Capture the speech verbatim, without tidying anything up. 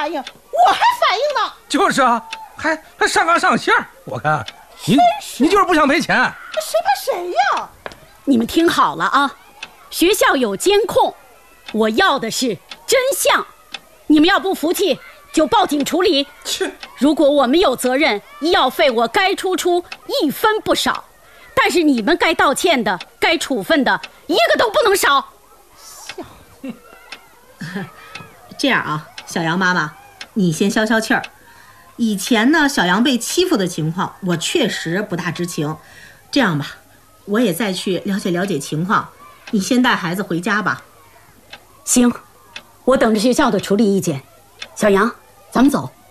反应，我还反应呢。 就是啊，还还上纲上线。我看你你就是不想赔钱。 谁怕谁呀？ 你们听好了啊，学校有监控，我要的是真相。你们要不服气，就报警处理。如果我们有责任，医药费我该出出一分不少，但是你们该道歉的、该处分的，一个都不能少。 这样啊，小杨妈妈，你先消消气儿。以前呢，小杨被欺负的情况，我确实不大知情。这样吧，我也再去了解了解情况。你先带孩子回家吧。 行，我等着学校的处理意见。小杨，咱们走。